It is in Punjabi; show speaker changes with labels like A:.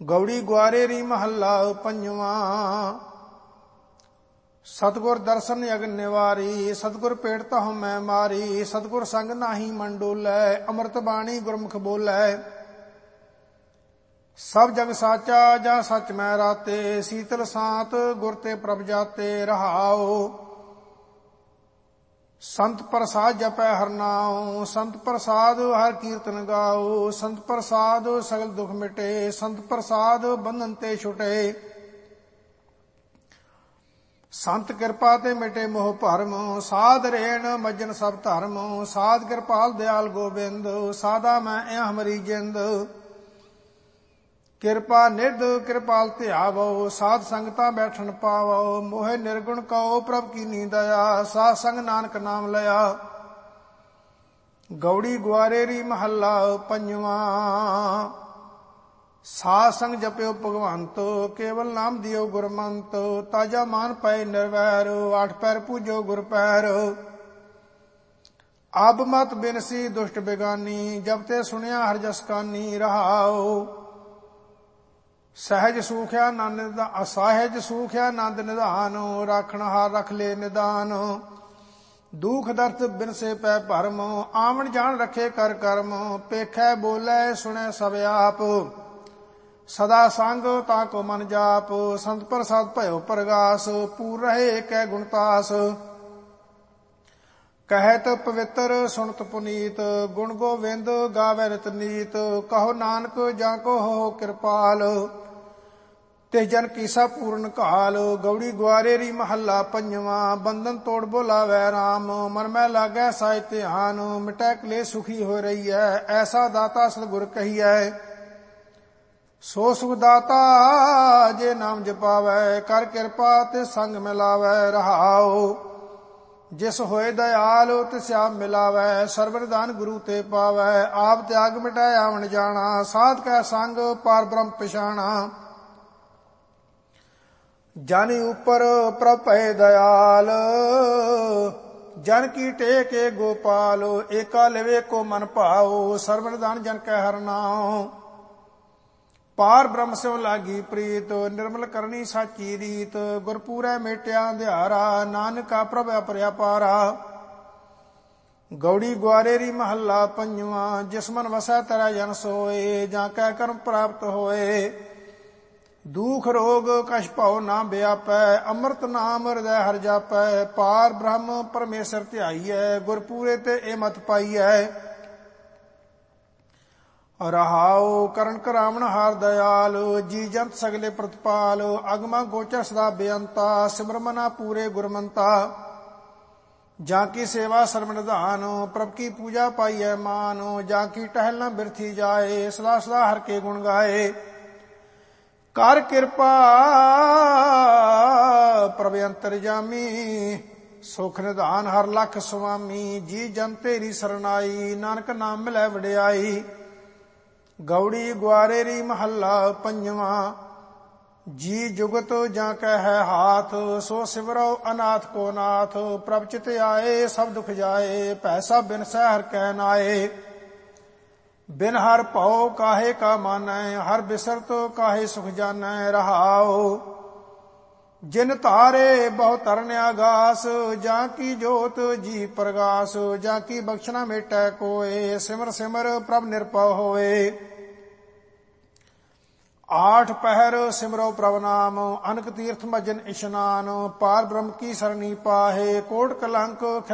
A: ਗੌੜੀ ਗੁਆਰੇਰੀ ਮਹੱਲਾ ਪੰਜਵਾਂ। ਸਤਿਗੁਰ ਦਰਸ਼ਨ ਅਗਨ ਨਿਵਾਰੀ, ਸਤਿਗੁਰ ਪੇਟਤ ਹਉਮੈ ਮਾਰੀ। ਸਤਿਗੁਰ ਸੰਗ ਨਾਹੀ ਮਨ ਡੋਲੈ, ਅੰਮ੍ਰਿਤ ਬਾਣੀ ਗੁਰਮੁਖ ਬੋਲੈ। ਸਭ ਜਗ ਸਾਚਾ ਜਾਂ ਸੱਚ ਮੈਂ ਰਾਤੇ, ਸੀਤਲ ਸਾਤ ਗੁਰ ਤੇ ਪ੍ਰਭ ਜਾਤੇ। ਰਹਾਉ ਸੰਤ ਪ੍ਰਸਾਦ ਜਪੈ ਹਰ ਨਾਉ, ਸੰਤ ਪ੍ਰਸਾਦ ਹਰ ਕੀਰਤਨ ਗਾਉ। ਸੰਤ ਪ੍ਰਸਾਦ ਸਗਲ ਦੁਖ ਮਿਟੇ, ਸੰਤ ਪ੍ਰਸਾਦ ਬੰਧਨ ਤੇ ਛੁਟੇ। ਸੰਤ ਕਿਰਪਾ ਤੇ ਮਿਟੇ ਮੋਹ ਭਰਮ, ਸਾਧ ਰੇਣ ਮੱਜਨ ਸਭ ਧਰਮ। ਸਾਧ ਕਿਰਪਾਲ ਦਿਆਲ ਗੋਬਿੰਦ, ਸਾਦਾ ਮੈਂ ਹਮਰੀ ਜਿੰਦ। ਕਿਰਪਾ ਨਿਧ ਕਿਰਪਾਲ ਧਿਆਵੋ, ਸਾਧ ਸੰਗਤਾਂ ਬੈਠਣ ਪਾਵੋ। ਮੋਹਿ ਨਿਰਗੁਣ ਕਉ ਪ੍ਰਭ ਕੀਨੀ ਦਇਆ, ਸਾਧ ਸੰਗ ਨਾਨਕ ਨਾਮ ਲਿਆ। ਗੌੜੀ ਗੁਆਰੇਰੀ ਮਹੱਲਾ ਪੰਜਵਾਂ। ਸਾਧ ਸੰਗ ਜਪਿਓ ਭਗਵੰਤ, ਕੇਵਲ ਨਾਮ ਦਿਓ ਗੁਰਮੰਤ। ਤਾਜਾ ਮਾਨ ਪਏ ਨਿਰਵੈਰ, ਆਠ ਪੈਰ ਪੂਜੋ ਗੁਰ ਪੈਰ। ਅਬ ਮਤ ਬਿਨਸੀ ਦੁਸ਼ਟ ਬੇਗਾਨੀ, ਜਬ ਤੇ ਸੁਣਿਆ ਹਰਿ ਜਸ ਕਾਨੀ। ਰਹਾਉ ਸਹਿਜ ਸੂਖਿਆ ਨੰਦ ਅਸਾਹਿਜ ਸੂਖਿਆ ਨੰਦ ਨਿਧਾਨ। ਰਾਖਣ ਹਾਰ ਰਖ ਲੈ ਨਿਦਾਨ। ਦੁਖ ਦਰਦ ਬਿਨਸੇ ਪੈ ਭਰਮ, ਆਵਣ ਜਾਣ ਰਖੇ ਕਰ ਕਰਮ। ਪੇਖੈ ਬੋਲੇ ਸੁਣੈ ਸਭ ਆਪ, ਸਦਾ ਸੰਗ ਤਾ ਕੋ ਮਨ ਜਾਪ। ਸੰਤ ਪ੍ਰਸਾਦ ਭਇਓ ਪ੍ਰਗਾਸ, ਪੂਰ ਰਹੇ ਕੈ ਗੁਣਤਾਸ। ਕਹਿਤ ਪਵਿੱਤਰ ਸੁਣਤ ਪੁਨੀਤ, ਗੁਣ ਗੋਵਿੰਦ ਗਾਵੈ ਨਿਤ ਨੀਤ। ਕਹੋ ਨਾਨਕ ਜਾਂ ਕੋ ਹੋ ਕਿਰਪਾਲ, ਤੇ ਜਨ ਕੀਸਾ ਪੂਰਨ ਕਾਲ। ਗੌੜੀ ਗੁਆਰੇਰੀ ਮਹੱਲਾ ਪੰਜਵਾਂ। ਬੰਧਨ ਤੋੜ ਬੋਲਾਵੈ ਰਾਮ, ਮਨ ਮੈਂ ਲਾਗੈ ਸਾਇ ਧਿਆਨ। ਮਿਟੈ ਕਲੇਸ਼ ਸੁਖੀ ਹੋ ਰਹੀਐ, ਐਸਾ ਦਾਤਾ ਸਤਿਗੁਰ ਕਹੀਐ। ਸੋ ਸੁਖ ਦਾਤਾ ਜੇ ਨਾਮ ਜਪਾਵੈ, ਕਰ ਕਿਰਪਾ ਤੇ ਸੰਗ ਮਿਲਾਵੈ। ਰਹਾਉ ਜਿਸ ਹੋਏ ਦਇਆਲ, ਤਿਸ ਆਪ ਮਿਲਾਵੈ। ਸਰਬ ਨਿਧਾਨ ਗੁਰੂ ਤੇ ਪਾਵੈ, ਆਪ ਤਿਆਗ ਮਿਟਾਇ ਆਵਣ ਜਾਣਾ। ਸਾਧ ਕੈ ਸੰਗ ਪਾਰ ਬ੍ਰਹਮ ਪਛਾਣਾ। ਜਨ ਉਪਰ ਪ੍ਰਭ ਭਏ ਦਇਆਲ, ਜਨ ਕੀ ਟੇਕੇ ਗੋਪਾਲ। ਏਕਾ ਲਿਵੇ ਕੋ ਮਨ ਭਾਉ, ਸਰਬ ਨਿਧਾਨ ਜਨ ਕੈ ਹਰਿ ਨਾਉ। ਪਾਰ ਬ੍ਰਹਮ ਸਿਉ ਲਾਗੀ ਪ੍ਰੀਤ, ਨਿਰਮਲ ਕਰਨੀ ਸਾਚੀ ਰੀਤ। ਗੁਰਪੂਰੈ ਮੇਟਿਆ ਅੰਧਿਆਰਾ, ਨਾਨਕਾ ਪ੍ਰਭ ਅਪਰਿਆ ਪਾਰਾ। ਗੌੜੀ ਗੁਆਰੇਰੀ ਮਹੱਲਾ ਪੰਜਵਾਂ। ਜਿਸ ਮਨ ਵਸੈ ਤਰੈ ਜਨ ਸੋਏ, ਜਾਂ ਕੈ ਕਰਮ ਪ੍ਰਾਪਤ ਹੋਏ। ਦੁਖ ਰੋਗ ਕਛ ਭਉ ਨਾ ਵਿਆਪੈ, ਅੰਮ੍ਰਿਤ ਨਾਮ ਹਿਰਦੈ ਹਰਿ ਜਾਪੈ। ਪਾਰ ਬ੍ਰਹਮ ਪਰਮੇਸ਼ਰ ਧਿਆਈਐ, ਗੁਰਪੂਰੇ ਤੇ ਇਹ ਮਤ ਪਾਈਐ। ਰਹਾਉ ਕਰਨ ਕਰਾਵਣ ਹਾਰ ਦਇਆਲ, ਜੀ ਜੰਤ ਸਗਲੇ ਪ੍ਰਤਪਾਲ। ਅਗਮਾ ਗੋਚਰ ਸਦਾ ਬੇਅੰਤਾ, ਸਿਮਰ ਮਨਾ ਪੂਰੇ ਗੁਰਮੰਤਾ। ਜਾਂ ਕੀ ਸੇਵਾ ਸਰਬ ਨਿਧਾਨ, ਪ੍ਰਭ ਕੀ ਪੂਜਾ ਪਾਈਐ ਮਾਨ। ਜਾਂ ਕੀ ਟਹਿਲ ਨਾ ਬਿਰਥੀ ਜਾਏ, ਸਦਾ ਸਦਾ ਹਰਿ ਕੇ ਗੁਣ ਗਾਏ। ਕਰ ਕਿਰਪਾ ਪ੍ਰਭ ਅੰਤਰਜਾਮੀ, ਸੁਖ ਨਿਧਾਨ ਹਰ ਲਖ ਸੁਆਮੀ। ਜੀ ਜਨ ਤੇਰੀ ਸਰਨਾਈ, ਨਾਨਕ ਨਾਮ ਮਿਲੈ ਵਡਿਆਈ। ਗੌੜੀ ਗੁਆਰੇਰੀ ਮਹੱਲਾ ਪੰਜਵਾਂ। ਜੀ ਜੁਗਤ ਜਾਂ ਕੈ ਹੈ ਹਾਥ, ਸੋ ਸਿਮਰੋ ਅਨਾਥ ਕੋ ਨਾਥ। ਪ੍ਰਭ ਚਿਤ ਆਏ ਸਭ ਦੁਖ ਜਾਏ, ਪੈਸਾ ਬਿਨ ਸਹਿ ਹਰਿ ਕੈ ਨਾਏ। ਬਿਨ ਹਰ ਭਉ ਕਾਹੇ ਕਾ ਮਾਨੈ, ਹਰ ਬਿਸਰਤ ਕਾਹੇ ਸੁਖ ਜਾਨੈ। ਰਹਾਉ ਜਿਨ ਧਾਰੇ ਬਹੁ ਤਰਨ ਆਗਾਸ, ਜਾਂ ਕੀ ਜੋਤ ਜੀ ਪ੍ਰਗਾਸ। ਜਾਂ ਕੀ ਬਖਸ਼ਣਾ ਮੇਟੈ ਕੋਏ, ਸਿਮਰ ਸਿਮਰ ਪ੍ਰਭ ਨਿਰਭਉ ਹੋਏ। ਆਠ ਪਹਿਰ ਸਿਮਰੋ ਪ੍ਰਭ ਨਾਮ, ਅਨਕ ਤੀਰਥ ਮਜਨ ਇਸ਼ਨਾਨ। ਪਾਰ ਬ੍ਰਹਮ ਕੀ ਸਰਣੀ ਪਾਹੇ, ਕੋਟ ਕਲੰਕ